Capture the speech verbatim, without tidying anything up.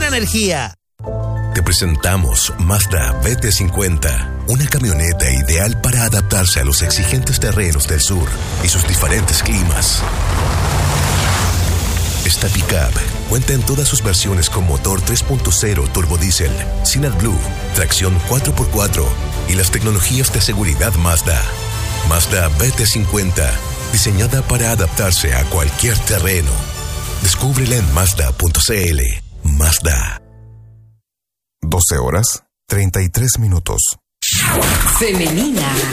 energía. Te presentamos Mazda B T cincuenta, una camioneta ideal para adaptarse a los exigentes terrenos del sur y sus diferentes climas. Esta pickup cuenta en todas sus versiones con motor tres punto cero turbodiesel, sin AdBlue, tracción cuatro por cuatro y las tecnologías de seguridad Mazda. Mazda B T cincuenta, diseñada para adaptarse a cualquier terreno. Descúbrela en Mazda punto c l. Mazda. doce horas, treinta y tres minutos. Femenina.